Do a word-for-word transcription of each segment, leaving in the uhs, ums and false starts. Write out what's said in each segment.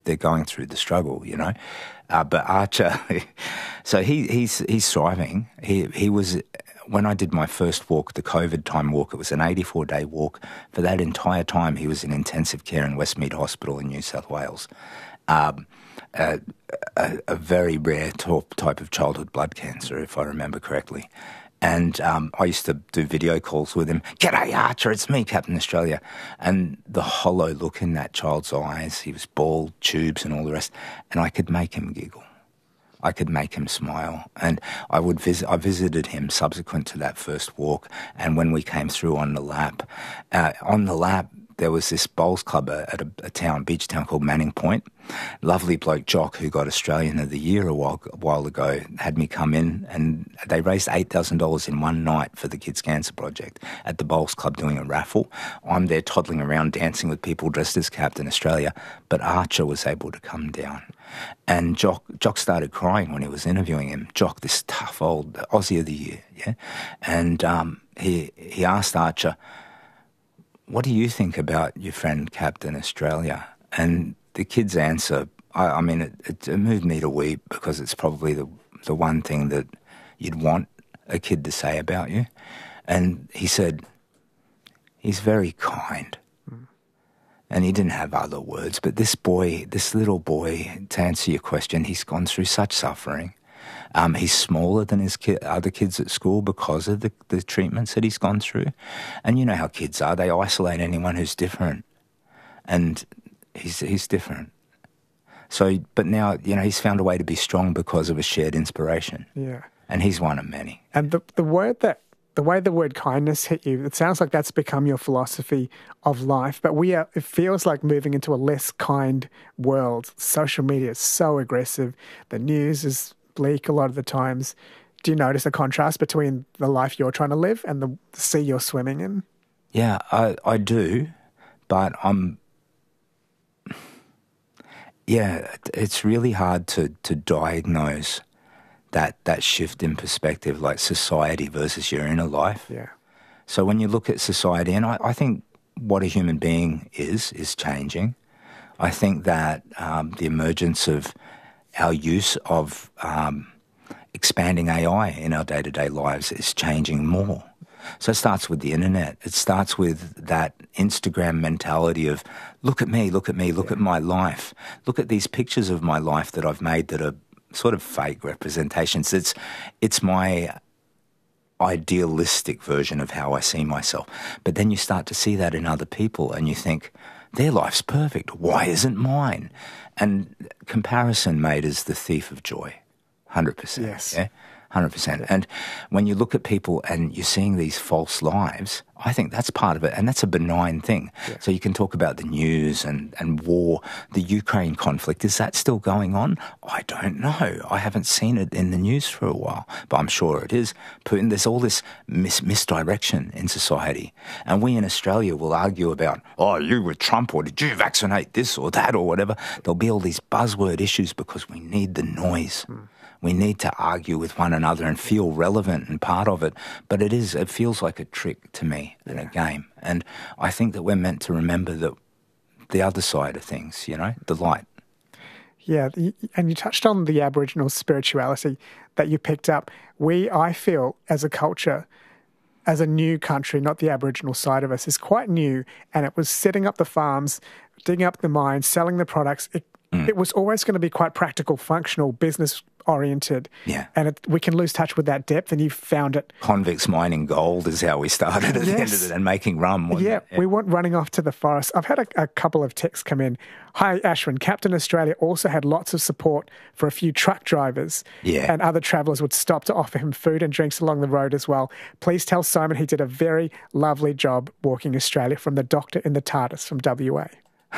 they're going through the struggle, you know. Uh, but Archer, so he he's he's thriving. He he was when I did my first walk, the COVID time walk. It was an eighty-four day walk. For that entire time, he was in intensive care in Westmead Hospital in New South Wales. Um, a, a, a very rare type of childhood blood cancer, if I remember correctly. And um, I used to do video calls with him. "G'day, Archer, it's me, Captain Australia." And the hollow look in that child's eyes, he was bald, tubes and all the rest, and I could make him giggle. I could make him smile. And I would visit, I visited him subsequent to that first walk, and when we came through on the lap, uh, on the lap, there was this bowls club at a, a town, beach town called Manning Point. Lovely bloke Jock, who got Australian of the Year a while, a while ago, had me come in, and they raised eight thousand dollars in one night for the Kids Cancer Project at the bowls club doing a raffle. I'm there toddling around dancing with people dressed as Captain Australia, but Archer was able to come down. And Jock, Jock started crying when he was interviewing him. Jock, this tough old Aussie of the Year, yeah? And um, he, he asked Archer, "What do you think about your friend Captain Australia?" And the kid's answer, I, I mean, it, it, it moved me to weep, because it's probably the the one thing that you'd want a kid to say about you. And he said, "He's very kind." Mm. And he didn't have other words, but this boy, this little boy, to answer your question, he's gone through such suffering. Um, he's smaller than his ki- other kids at school because of the, the treatments that he's gone through. And you know how kids are. They isolate anyone who's different. And he's he's different. So, but now, you know, he's found a way to be strong because of a shared inspiration. Yeah. And he's one of many. And the, the word that, the way the word kindness hit you, it sounds like that's become your philosophy of life. But we are, it feels like moving into a less kind world. Social media is so aggressive. The news is bleak a lot of the times. Do you notice a contrast between the life you're trying to live and the sea you're swimming in? Yeah, I, I do, but I'm, yeah, it's really hard to, to diagnose that, that shift in perspective, like society versus your inner life. Yeah. So when you look at society, and I, I think what a human being is, is changing. I think that um, the emergence of our use of um, expanding A I in our day-to-day lives is changing more. So it starts with the internet. It starts with that Instagram mentality of, look at me, look at me, look yeah. at my life. Look at these pictures of my life that I've made that are sort of fake representations. It's, it's my idealistic version of how I see myself. But then you start to see that in other people and you think, their life's perfect. Why isn't mine? And comparison, mate, is the thief of joy. one hundred percent. Yes. Yeah? one hundred percent. And when you look at people and you're seeing these false lives, I think that's part of it, and that's a benign thing. Yeah. So you can talk about the news and, and war, the Ukraine conflict. Is that still going on? I don't know. I haven't seen it in the news for a while, but I'm sure it is. Putin, there's all this mis- misdirection in society. And we in Australia will argue about, oh, you were Trump, or did you vaccinate this or that or whatever. There'll be all these buzzword issues because we need the noise. Hmm. We need to argue with one another and feel relevant and part of it. But it is, it feels like a trick to me and yeah. a game. And I think that we're meant to remember that the other side of things, you know, the light. Yeah, and you touched on the Aboriginal spirituality that you picked up. We, I feel, as a culture, as a new country, not the Aboriginal side of us, is quite new. And it was setting up the farms, digging up the mines, selling the products. It, mm. it was always going to be quite practical, functional, business oriented. Yeah. And it, we can lose touch with that depth, and you found it. Convicts mining gold is how we started at yes. the end of it, and making rum. Yeah, yeah, we weren't running off to the forest. I've had a, a couple of texts come in. Hi, Ashwin. Captain Australia also had lots of support for a few truck drivers. Yeah. And other travellers would stop to offer him food and drinks along the road as well. Please tell Simon he did a very lovely job walking Australia, from the doctor in the TARDIS from W A.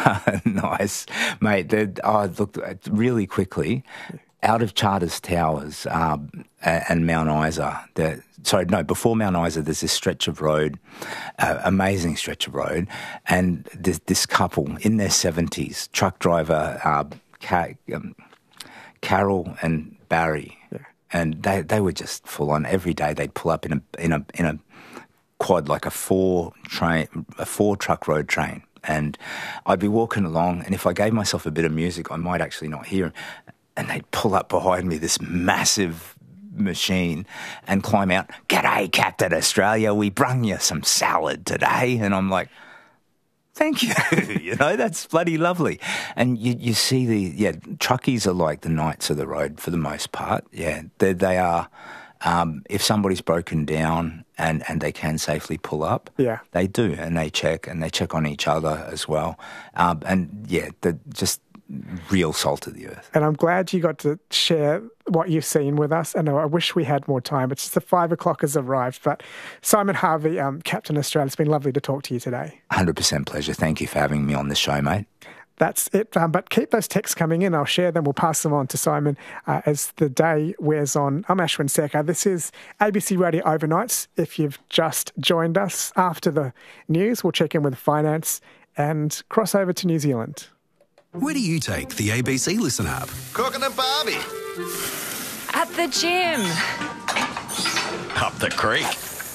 Nice. Mate, oh, look, really quickly, out of Charters Towers um, and Mount Isa, the, sorry, no, before Mount Isa, there's this stretch of road, uh, amazing stretch of road, and this, this couple in their seventies, truck driver uh, Ca- um, Carol and Barry, yeah. and they, they were just full on. Every day they'd pull up in a in a in a quad, like a four train, a four truck road train. And I'd be walking along, and if I gave myself a bit of music, I might actually not hear them. And they'd pull up behind me, this massive machine, and climb out, "G'day, Captain Australia, we brung you some salad today." And I'm like, thank you. You know, that's bloody lovely. And you, you see the, yeah, truckies are like the knights of the road for the most part. Yeah, they, they are. Um, if somebody's broken down and, and they can safely pull up, yeah, they do, and they check, and they check on each other as well. Um, and, yeah, they're just real salt of the earth. And I'm glad you got to share what you've seen with us. And I wish we had more time. It's just the five o'clock has arrived. But Simon Harvey, um, Captain Australia, it's been lovely to talk to you today. one hundred percent pleasure. Thank you for having me on the show, mate. That's it. Um, but keep those texts coming in. I'll share them. We'll pass them on to Simon uh, as the day wears on. I'm Ashwin Sekar. This is A B C Radio Overnights. If you've just joined us after the news, we'll check in with finance and cross over to New Zealand. Where do you take the A B C Listen app? Cooking a barbie. At the gym. Up the creek.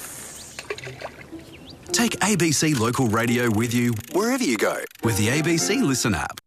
Take A B C Local Radio with you wherever you go with the A B C Listen app.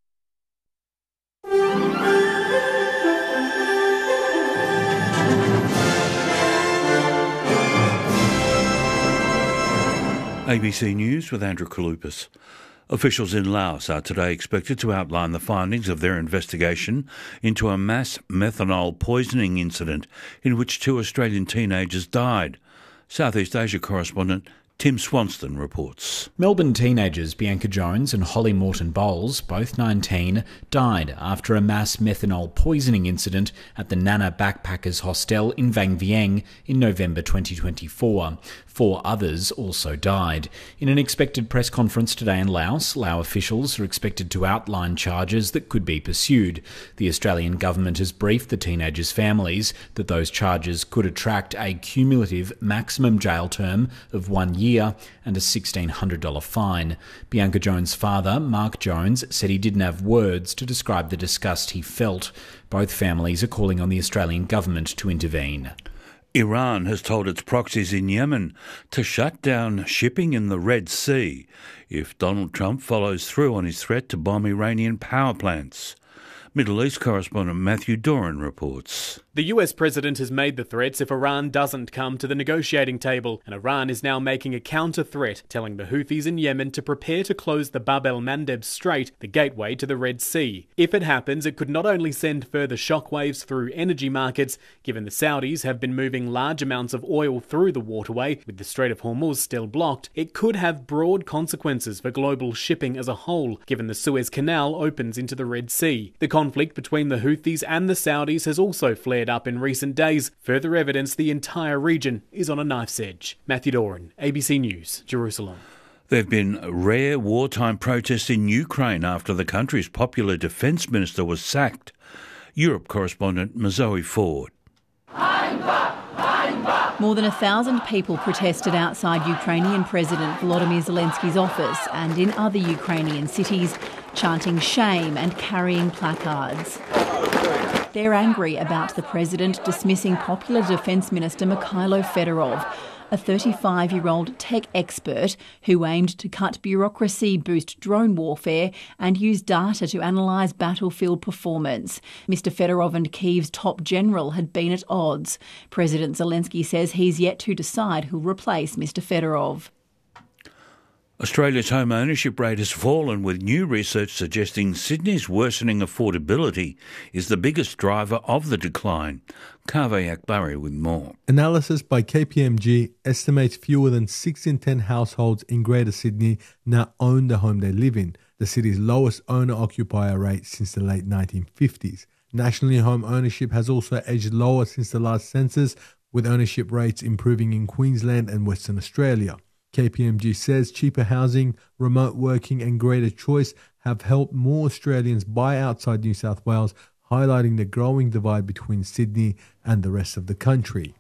A B C News with Andrew Kalupas. Officials in Laos are today expected to outline the findings of their investigation into a mass methanol poisoning incident in which two Australian teenagers died. Southeast Asia correspondent Tim Swanston reports. Melbourne teenagers Bianca Jones and Holly Morton-Bowles, both nineteen, died after a mass methanol poisoning incident at the Nana Backpackers Hostel in Vang Vieng in November twenty twenty-four. Four others also died. In an expected press conference today in Laos, Lao officials are expected to outline charges that could be pursued. The Australian government has briefed the teenagers' families that those charges could attract a cumulative maximum jail term of one year and a sixteen hundred dollars fine. Bianca Jones' father, Mark Jones, said he didn't have words to describe the disgust he felt. Both families are calling on the Australian government to intervene. Iran has told its proxies in Yemen to shut down shipping in the Red Sea if Donald Trump follows through on his threat to bomb Iranian power plants. Middle East correspondent Matthew Doran reports. The U S president has made the threats if Iran doesn't come to the negotiating table, and Iran is now making a counter-threat, telling the Houthis in Yemen to prepare to close the Bab el-Mandeb Strait, the gateway to the Red Sea. If it happens, it could not only send further shockwaves through energy markets, given the Saudis have been moving large amounts of oil through the waterway, with the Strait of Hormuz still blocked, it could have broad consequences for global shipping as a whole, given the Suez Canal opens into the Red Sea. The conflict between the Houthis and the Saudis has also flared up in recent days, further evidence the entire region is on a knife's edge. Matthew Doran, A B C News, Jerusalem. There have been rare wartime protests in Ukraine after the country's popular defence minister was sacked. Europe correspondent Mazoe Ford. More than a thousand people protested outside Ukrainian President Volodymyr Zelensky's office and in other Ukrainian cities, chanting shame and carrying placards. They're angry about the president dismissing popular Defence Minister Mikhailo Fedorov, a thirty-five-year-old tech expert who aimed to cut bureaucracy, boost drone warfare and use data to analyse battlefield performance. Mister Fedorov and Kyiv's top general had been at odds. President Zelensky says he's yet to decide who'll replace Mister Fedorov. Australia's home ownership rate has fallen, with new research suggesting Sydney's worsening affordability is the biggest driver of the decline. Kaveh Akbari with more. Analysis by K P M G estimates fewer than six in ten households in Greater Sydney now own the home they live in, the city's lowest owner-occupier rate since the late nineteen fifties. Nationally, home ownership has also edged lower since the last census, with ownership rates improving in Queensland and Western Australia. K P M G says cheaper housing, remote working and greater choice have helped more Australians buy outside New South Wales, highlighting the growing divide between Sydney and the rest of the country.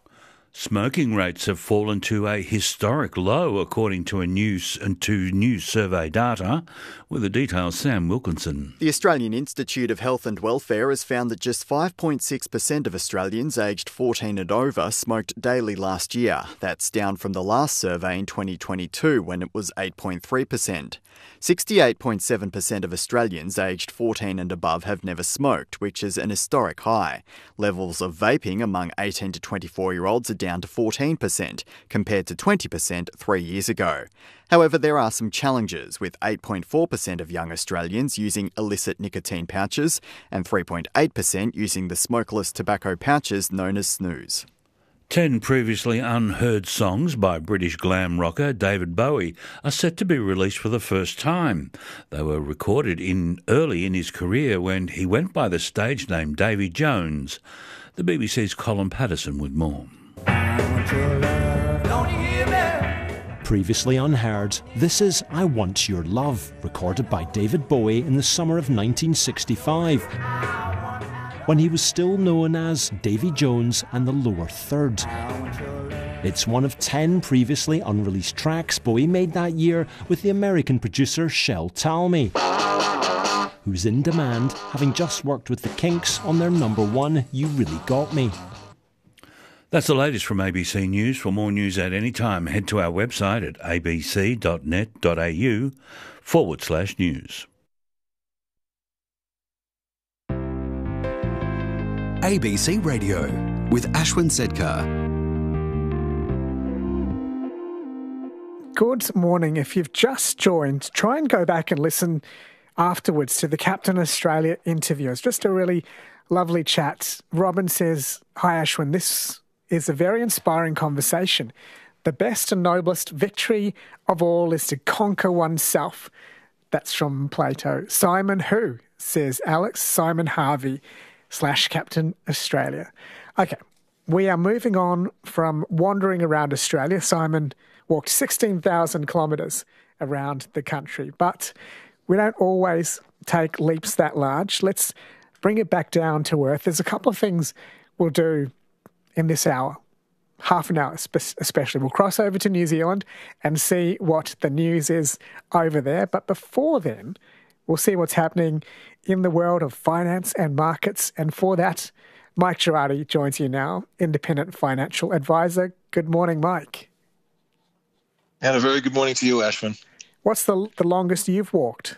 Smoking rates have fallen to a historic low, according to a new, to new survey data. With the details, Sam Wilkinson. The Australian Institute of Health and Welfare has found that just five point six percent of Australians aged fourteen and over smoked daily last year. That's down from the last survey in twenty twenty-two, when it was eight point three percent. sixty-eight point seven percent of Australians aged fourteen and above have never smoked, which is an historic high. Levels of vaping among eighteen to twenty-four-year-olds are down to fourteen percent, compared to twenty percent three years ago. However, there are some challenges, with eight point four percent of young Australians using illicit nicotine pouches and three point eight percent using the smokeless tobacco pouches known as snus. Ten previously unheard songs by British glam rocker David Bowie are set to be released for the first time. They were recorded in early in his career when he went by the stage name Davy Jones. The B B C's Colin Patterson with more. Previously unheard, this is I Want Your Love, recorded by David Bowie in the summer of nineteen sixty-five, when he was still known as Davy Jones and the Lower Third. It's one of ten previously unreleased tracks Bowie made that year with the American producer Shel Talmy, who's in demand, having just worked with the Kinks on their number one You Really Got Me. That's the latest from A B C News. For more news at any time, head to our website at abc.net.au forward slash news. A B C Radio with Ashwin Sedkar. Good morning. If you've just joined, try and go back and listen afterwards to the Captain Australia interview. It's just a really lovely chat. Robin says, "Hi Ashwin, this is a very inspiring conversation. The best and noblest victory of all is to conquer oneself." That's from Plato. Simon who, says Alex, Simon Harvey slash Captain Australia. Okay, we are moving on from wandering around Australia. Simon walked sixteen thousand kilometres around the country, but we don't always take leaps that large. Let's bring it back down to earth. There's a couple of things we'll do in this hour, half an hour especially. We'll cross over to New Zealand and see what the news is over there. But before then, we'll see what's happening in the world of finance and markets. And for that, Mike Girardi joins you now, independent financial advisor. Good morning, Mike. And a very good morning to you, Ashwin. What's the the longest you've walked?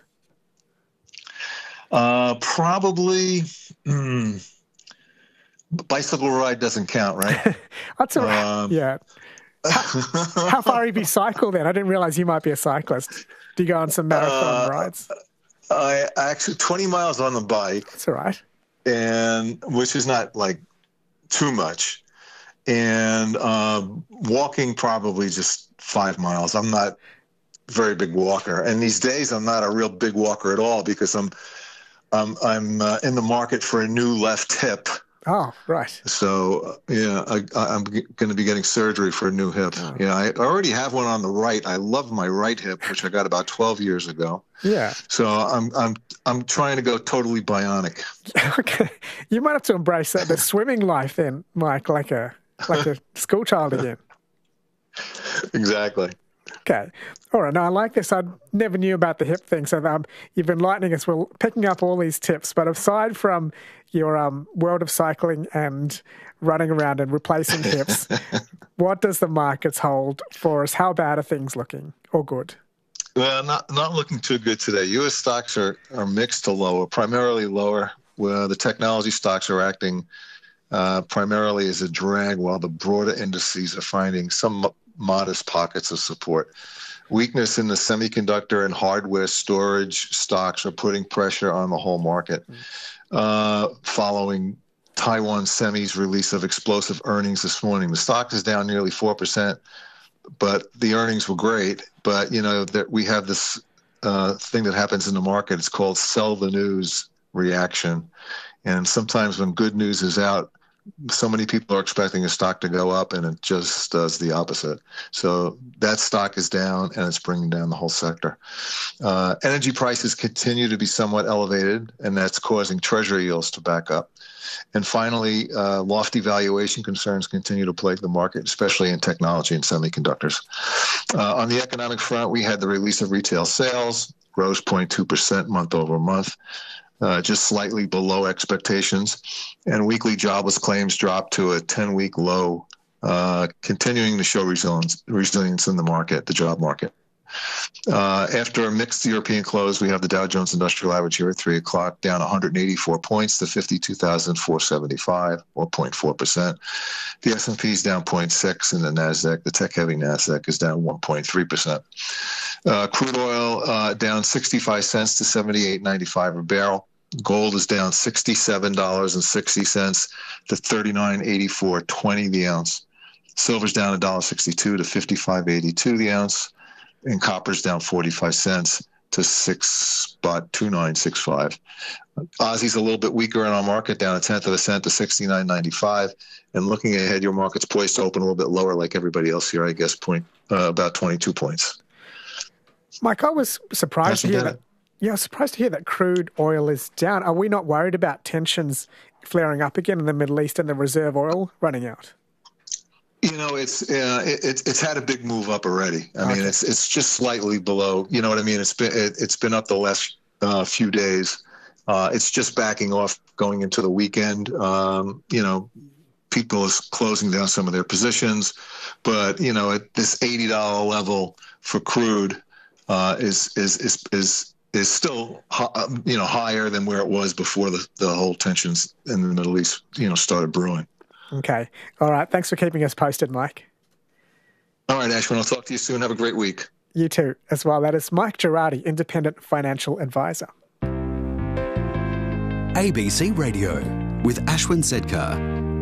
Uh, probably... Hmm, bicycle ride doesn't count, right? That's all right. Um, yeah. How, how far have you cycled then? I didn't realize you might be a cyclist. Do you go on some marathon uh, rides? I actually twenty miles on the bike. That's all right. And which is not like too much. And um, walking probably just five miles. I'm not a very big walker. And these days I'm not a real big walker at all because I'm um, I'm uh, in the market for a new left hip. Oh, right. So, yeah, I, I'm g- going to be getting surgery for a new hip. Oh. Yeah, I already have one on the right. I love my right hip, which I got about twelve years ago. Yeah. So I'm I'm I'm trying to go totally bionic. Okay, you might have to embrace that the swimming life then, Mike, like a like a school child again. Exactly. Okay. All right. Now, I like this. I never knew about the hip thing, so um, you've been enlightening us. We're picking up all these tips. But aside from your um, world of cycling and running around and replacing hips, what does the markets hold for us? How bad are things looking, or good? Well, not not looking too good today. U S stocks are, are mixed to lower, primarily lower, where the technology stocks are acting uh, primarily as a drag, while the broader indices are finding some modest pockets of support. Weakness in the semiconductor and hardware storage stocks are putting pressure on the whole market. Uh, following Taiwan Semi's release of explosive earnings this morning, the stock is down nearly four percent, but the earnings were great. But, you know, that we have this uh, thing that happens in the market. It's called sell the news reaction. And sometimes when good news is out, so many people are expecting a stock to go up, and it just does the opposite. So that stock is down, and it's bringing down the whole sector. Uh, energy prices continue to be somewhat elevated, and that's causing treasury yields to back up. And finally, uh, lofty valuation concerns continue to plague the market, especially in technology and semiconductors. Uh, on the economic front, we had the release of retail sales, rose zero point two percent month over month. Uh, just slightly below expectations, and weekly jobless claims dropped to a ten-week low, uh, continuing to show resilience, resilience in the market, the job market. Uh, after a mixed European close, we have the Dow Jones Industrial Average here at three o'clock, down one hundred eighty-four points to fifty-two thousand four hundred seventy-five, or zero point four percent. The S and P is down zero point six, and the NASDAQ, the tech-heavy NASDAQ, is down one point three percent. Uh, crude oil uh, down sixty-five cents to seventy-eight ninety-five a barrel. Gold is down sixty-seven dollars and sixty cents to thirty-nine eighty-four twenty the ounce. Silver's down one dollar sixty-two to fifty-five eighty-two the ounce. And copper's down forty-five cents to six spot two nine six five. Aussie's a little bit weaker in our market, down a tenth of a cent to sixty-nine ninety-five. And looking ahead, your market's poised to open a little bit lower like everybody else here, I guess, point uh, about twenty-two points. Mike, I was surprised to hear that. Yeah, I was surprised to hear that crude oil is down. Are we not worried about tensions flaring up again in the Middle East and the reserve oil running out? You know, it's uh, it, it's it's had a big move up already. I okay. mean, it's it's just slightly below. You know what I mean? It's been it, it's been up the last uh, few days. Uh, it's just backing off going into the weekend. Um, you know, people is closing down some of their positions, but you know, at this eighty dollar level for crude uh, is is is is. is still, you know, higher than where it was before the, the whole tensions in the Middle East, you know, started brewing. Okay. All right. Thanks for keeping us posted, Mike. All right, Ashwin. I'll talk to you soon. Have a great week. You too, as well. That is Mike Girardi, Independent Financial Advisor. A B C Radio with Ashwin Sedkar.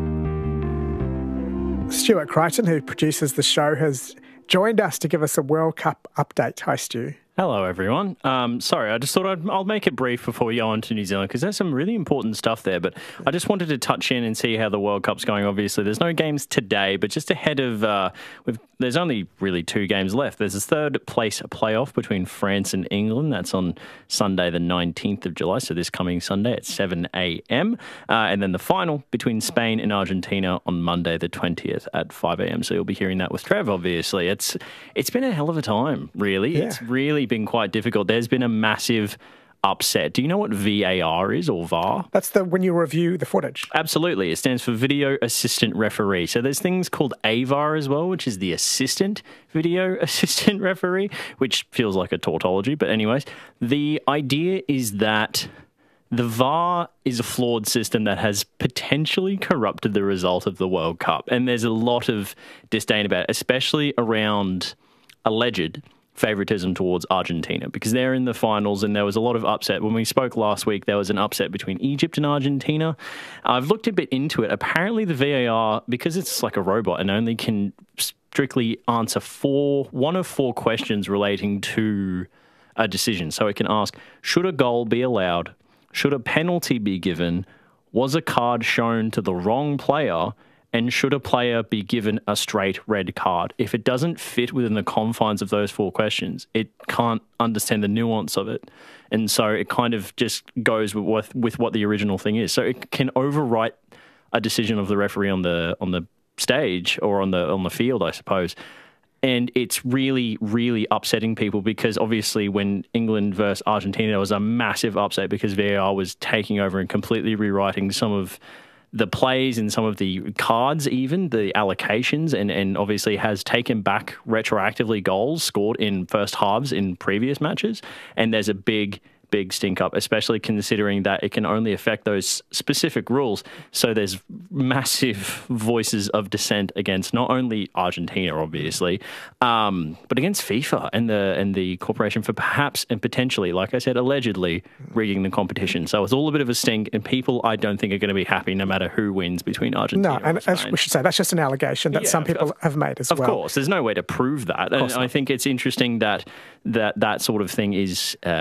Stuart Crichton, who produces the show, has joined us to give us a World Cup update. Hi, Stu. Hello, everyone. Um, sorry, I just thought I'd, I'll make it brief before we go on to New Zealand because there's some really important stuff there. But I just wanted to touch in and see how the World Cup's going. Obviously, there's no games today, but just ahead of, uh, we've, there's only really two games left. There's a third place playoff between France and England. That's on Sunday, the nineteenth of July, so this coming Sunday at seven a.m. Uh, and then the final between Spain and Argentina on Monday, the twentieth at five a.m. So you'll be hearing that with Trev, obviously. It's It's been a hell of a time, really. Yeah. It's really been quite difficult. There's been a massive upset. Do you know what V A R is, or V A R? That's the when you review the footage. Absolutely. It stands for Video Assistant Referee. So there's things called A V A R as well, which is the Assistant Video Assistant Referee, which feels like a tautology. But anyways, the idea is that the V A R is a flawed system that has potentially corrupted the result of the World Cup. And there's a lot of disdain about it, especially around alleged favoritism towards Argentina, because they're in the finals and there was a lot of upset. When we spoke last week, there was an upset between Egypt and Argentina. I've looked a bit into it. Apparently the V A R, because it's like a robot and only can strictly answer four, one of four questions relating to a decision. So it can ask, should a goal be allowed? Should a penalty be given? Was a card shown to the wrong player? And should a player be given a straight red card? If it doesn't fit within the confines of those four questions, it can't understand the nuance of it. And so it kind of just goes with, with what the original thing is. So it can overwrite a decision of the referee on the on the stage or on the on the field, I suppose. And it's really, really upsetting people because obviously when England versus Argentina, there was a massive upset because V A R was taking over and completely rewriting some of the plays and some of the cards, even the allocations, and, and obviously has taken back retroactively goals scored in first halves in previous matches. And there's a big, big stink up, especially considering that it can only affect those specific rules. So there's massive voices of dissent against not only Argentina, obviously, um, but against FIFA and the and the corporation for perhaps and potentially, like I said, allegedly rigging the competition. So it's all a bit of a stink, and people I don't think are going to be happy no matter who wins between Argentina. No, and as we should say, that's just an allegation that yeah, some people of, have made as of well. Of course, there's no way to prove that. And I think it's interesting that that that sort of thing is. Um,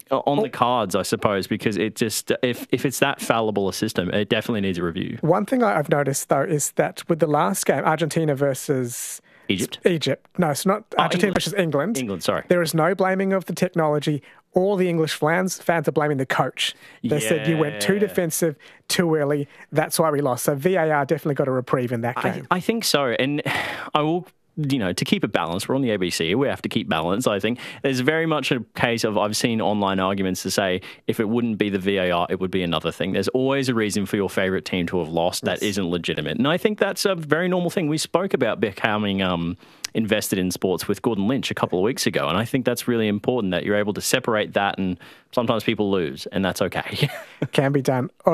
on the cards, I suppose, because it just if if it's that fallible a system, it definitely needs a review. One thing I've noticed though is that with the last game, Argentina versus Egypt, Egypt, no, it's not oh, Argentina England. versus England. England, sorry. There is no blaming of the technology. All the English fans fans are blaming the coach. They yeah. said you went too defensive too early. That's why we lost. So V A R definitely got a reprieve in that game. I, I think so, and I will. You know, to keep it balanced, we're on the A B C. We have to keep balance, I think. There's very much a case of, I've seen online arguments to say, if it wouldn't be the V A R, it would be another thing. There's always a reason for your favourite team to have lost that yes. isn't legitimate. And I think that's a very normal thing. We spoke about becoming um, invested in sports with Gordon Lynch a couple of weeks ago. And I think that's really important that you're able to separate that, and sometimes people lose, and that's okay. Can be done.